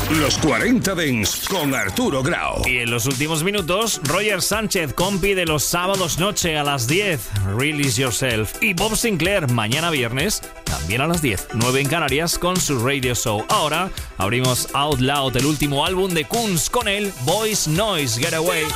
Los 40 Dents con Arturo Grau. Y en los últimos minutos, Roger Sánchez, compi de los sábados noche a las 10, Release Yourself. Y Bob Sinclair, mañana viernes, también a las 10, 9 en Canarias, con su radio show. Ahora abrimos Out Loud, el último álbum de Kunz, con el Voice Noise Getaway.